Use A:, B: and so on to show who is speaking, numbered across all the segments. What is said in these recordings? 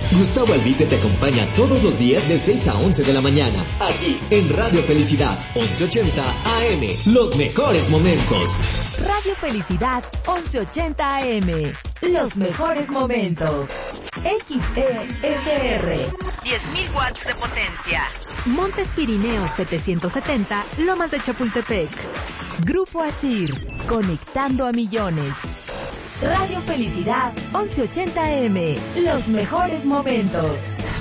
A: Gustavo Albite te acompaña todos los días de 6 a 11 de la mañana, aquí en Radio Felicidad, 1180 AM. Los mejores momentos.
B: Radio Felicidad, 1180 AM. Los mejores momentos. XESR.
C: 10.000 watts de potencia.
B: Montes Pirineos 770, Lomas de Chapultepec. Grupo Asir, conectando a millones. Radio Felicidad, 1180 AM. Los mejores momentos.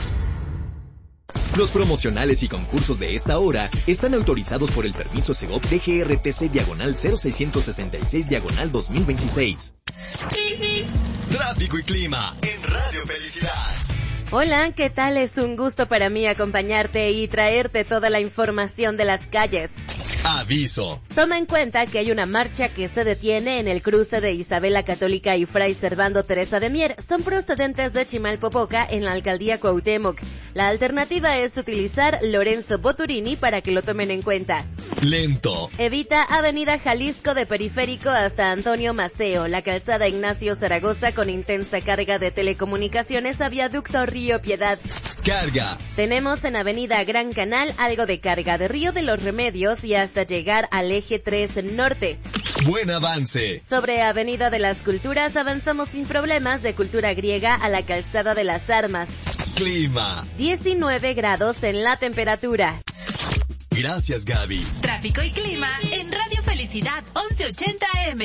A: Los promocionales y concursos de esta hora están autorizados por el permiso Segov DGRTC diagonal 0666 diagonal 2026. Tráfico y clima en Radio Felicidad.
D: Hola, ¿qué tal? Es un gusto para mí acompañarte y traerte toda la información de las calles.
A: Aviso.
D: Toma en cuenta que hay una marcha que se detiene en el cruce de Isabela Católica y Fray Servando Teresa de Mier. Son procedentes de Chimalpopoca en la alcaldía Cuauhtémoc. La alternativa es utilizar Lorenzo Boturini para que lo tomen en cuenta.
A: Lento.
D: Evita Avenida Jalisco de Periférico hasta Antonio Maceo, la calzada Ignacio Zaragoza con intensa carga de telecomunicaciones a viaducto Río Piedad.
A: Carga.
D: Tenemos en Avenida Gran Canal algo de carga de Río de los Remedios y hasta llegar al eje 3 norte.
A: Buen avance.
D: Sobre Avenida de las Culturas avanzamos sin problemas de Cultura Griega a la calzada de las Armas.
A: Clima.
D: 19 grados en la temperatura.
A: Gracias, Gaby.
C: Tráfico y clima en Radio Felicidad 1180 AM.